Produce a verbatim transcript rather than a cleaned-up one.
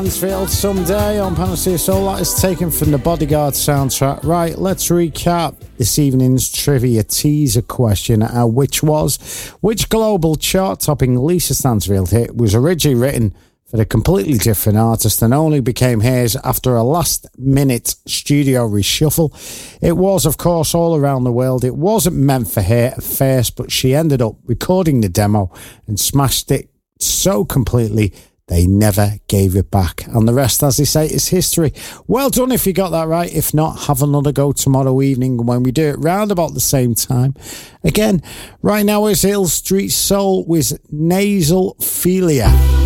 Stansfield, Someday on Panacea Soul. That is taken from the Bodyguard soundtrack. Right, let's recap this evening's trivia teaser question, uh, which was, which global chart-topping Lisa Stansfield hit was originally written for a completely different artist and only became hers after a last-minute studio reshuffle? It was, of course, All Around the World. It wasn't meant for her at first, but she ended up recording the demo and smashed it so completely they never gave it back. And the rest, as they say, is history. Well done if you got that right. If not, have another go tomorrow evening when we do it round about the same time. Again, right now is Hill Street Soul with Nasal Philia.